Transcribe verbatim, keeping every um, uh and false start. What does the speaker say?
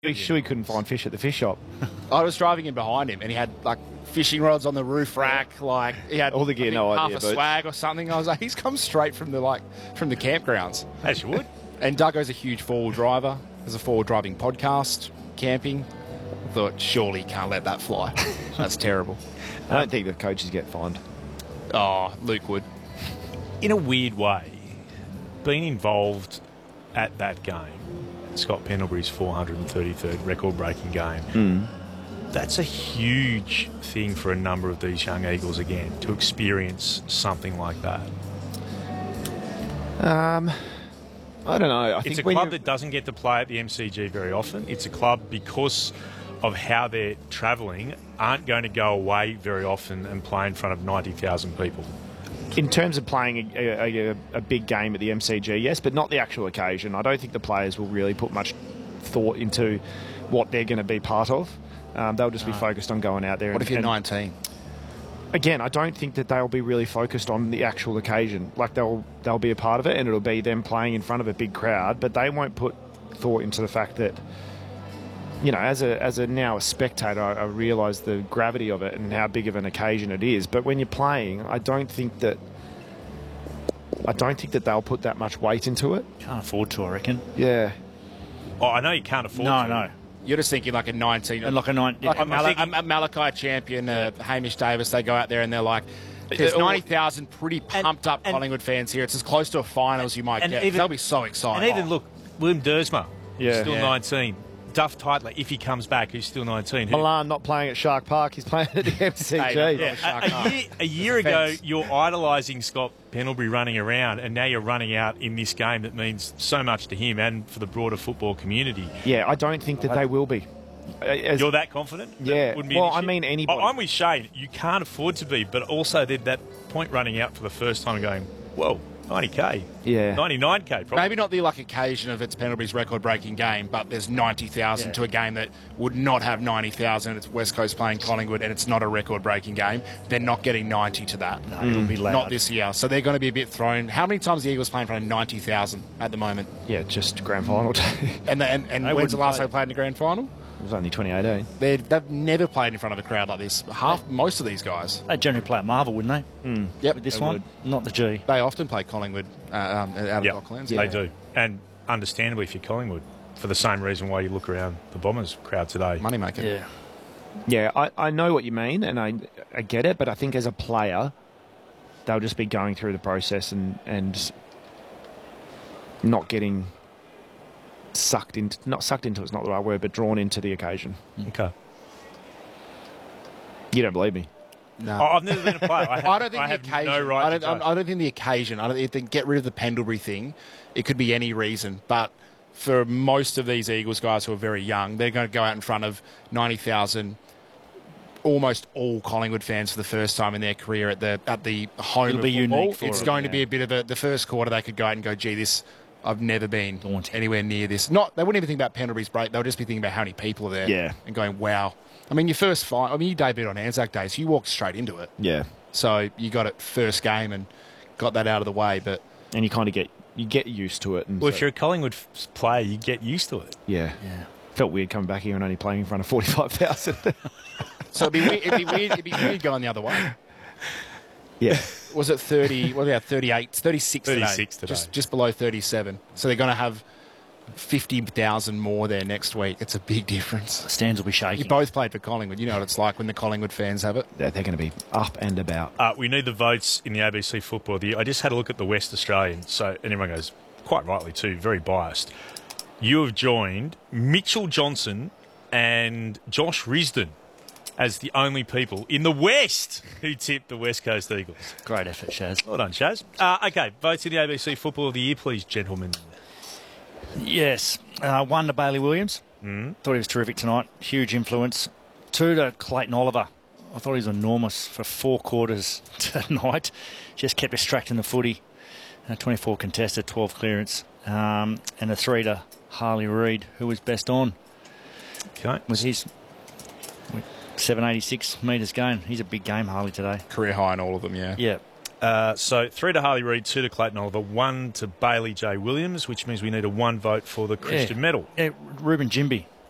He sure he couldn't find fish at the fish shop. I was driving in behind him, and he had like fishing rods on the roof rack. Like he had all the gear, no half idea, a but swag or something. I was like, he's come straight from the like from the campgrounds. As you would. And Duggo's a huge four-wheel driver. There's a four-wheel driving podcast, camping. I thought, surely can't let that fly. That's terrible. I don't think the coaches get fined. Oh, Luke would. In a weird way, being involved at that game, Scott Pendlebury's four hundred thirty-third record-breaking game, mm. that's a huge thing for a number of these young Eagles, again, to experience something like that. Um... I don't know. I it's think a club that doesn't get to play at the M C G very often. It's a club, because of how they're travelling, aren't going to go away very often and play in front of ninety thousand people. In terms of playing a, a, a big game at the M C G, yes, but not the actual occasion. I don't think the players will really put much thought into what they're going to be part of. Um, they'll just no. be focused on going out there. What and, if you're and, nineteen? Again, I don't think that they'll be really focused on the actual occasion. Like, they'll they'll be a part of it, and it'll be them playing in front of a big crowd, but they won't put thought into the fact that, you know, as a as a now a spectator, I, I realise the gravity of it and how big of an occasion it is. But when you're playing, I don't think that I don't think that they'll put that much weight into it. Can't afford to, I reckon. Yeah. Oh, I know you can't afford no, to. No, no. You're just thinking like a nineteen... And like a nine... Like yeah, a, Mal- thinking, a Malachi champion, uh, Hamish Davis, they go out there and they're like, there's ninety thousand pretty pumped and, up and, Collingwood fans here. It's as close to a final as you might get. Even, they'll be so excited. And even, look, William Dersma, yeah. still yeah. nineteen. Duff Tightler, if he comes back, he's still nineteen. Milan not playing at Shark Park, he's playing at the M C G. Hey, yeah. a, a year, a year ago, you're idolising Scott Pendlebury running around, and now you're running out in this game that means so much to him and for the broader football community. Yeah, I don't think that they will be. As, You're that confident? Yeah. That well, I mean anybody. I'm with Shane. You can't afford to be, but also there's that point running out for the first time and going, whoa, ninety K. Yeah. ninety-nine K, probably. Maybe not the like occasion of it's Pendlebury's record-breaking game, but there's ninety thousand yeah. to a game that would not have ninety thousand. It's West Coast playing Collingwood, and it's not a record-breaking game. They're not getting ninety to that. No, mm. it'll be loud. Not this year. So they're going to be a bit thrown. How many times are the Eagles playing in front of ninety thousand at the moment? Yeah, just grand final day. and the, and, and when's the last time they played in the grand final? It was only twenty eighteen. They're, they've never played in front of a crowd like this. Half, most of these guys. They generally play at Marvel, wouldn't they? Mm. Yep. With this they one, would. not the G. They often play Collingwood uh, um, out of yep. Docklands. Yeah. Yeah. They do. And understandably, if you're Collingwood, for the same reason why you look around the Bombers crowd today. Moneymaker. Yeah. Yeah, I, I know what you mean, and I, I get it, but I think as a player, they'll just be going through the process and, and not getting sucked into, not sucked into it's not the right word, but drawn into the occasion. Okay. You don't believe me? No. Oh, I've never been a player. I, have, I don't think I the have occasion. no right I don't, to judge. I don't think the occasion. I don't think get rid of the Pendlebury thing. It could be any reason, but for most of these Eagles guys who are very young, they're going to go out in front of ninety thousand. Almost all Collingwood fans for the first time in their career at the at the home It'll of be football. unique for It's it, going yeah. to be a bit of a the first quarter they could go out and go, gee, this I've never been Daunting. anywhere near this. Not they wouldn't even think about Pendlebury's break. They'll just be thinking about how many people are there. Yeah. And going, wow. I mean, your first fight. I mean, you debuted on Anzac Day, so you walked straight into it. Yeah. So you got it first game and got that out of the way. But and you kind of get you get used to it. And well, so, if you're a Collingwood f- player, you get used to it. Yeah. Yeah. Felt weird coming back here and only playing in front of forty-five thousand. So it'd be weird, it'd be weird, it'd be weird going the other way. Yeah. Was it thirty? What about thirty-eight? thirty-six today. thirty-six today. Just just below thirty-seven. So they're going to have fifty thousand more there next week. It's a big difference. Stands will be shaking. You both played for Collingwood. You know what it's like when the Collingwood fans have it. They're, they're going to be up and about. Uh, we need the votes in the A B C Football of the Year. I just had a look at the West Australian, so and everyone goes, quite rightly too, very biased. You have joined Mitchell Johnson and Josh Risdon as the only people in the West who tipped the West Coast Eagles. Great effort, Shaz. Well done, Shaz. Uh, okay, votes in the A B C Football of the Year, please, gentlemen. Yes. Uh, one to Bailey Williams. Mm. Thought he was terrific tonight. Huge influence. Two to Clayton Oliver. I thought he was enormous for four quarters tonight. Just kept distracting the footy. Uh, twenty-four contested, twelve clearance. Um, and a three to Harley Reid, who was best on. Okay. Was his seven eighty-six metres gain. He's a big game, Harley, today. Career high in all of them, yeah. Yeah. Uh, so three to Harley Reid, two to Clayton Oliver, one to Bailey J. Williams, which means we need a one vote for the Christian yeah. medal. Yeah, Ruben Jimby.